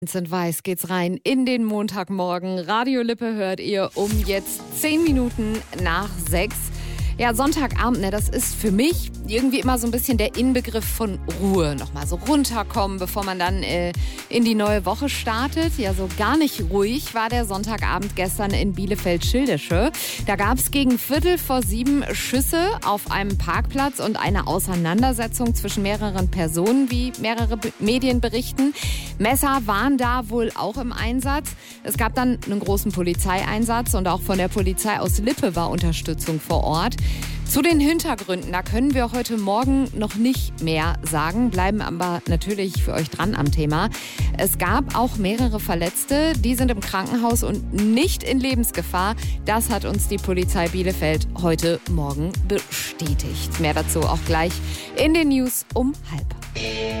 Vincent Weiss geht's rein in den Montagmorgen. Radio Lippe hört ihr um jetzt 10 Minuten nach 6. Ja, Sonntagabend, das ist für mich irgendwie immer so ein bisschen der Inbegriff von Ruhe. Nochmal so runterkommen, bevor man dann in die neue Woche startet. Ja, so gar nicht ruhig war der Sonntagabend gestern in Bielefeld-Schildische. Da gab's gegen 6:45 Schüsse auf einem Parkplatz und eine Auseinandersetzung zwischen mehreren Personen, wie mehrere Medien berichten. Messer waren da wohl auch im Einsatz. Es gab dann einen großen Polizeieinsatz und auch von der Polizei aus Lippe war Unterstützung vor Ort. Zu den Hintergründen, da können wir heute Morgen noch nicht mehr sagen, bleiben aber natürlich für euch dran am Thema. Es gab auch mehrere Verletzte, die sind im Krankenhaus und nicht in Lebensgefahr. Das hat uns die Polizei Bielefeld heute Morgen bestätigt. Mehr dazu auch gleich in den News um 12:30.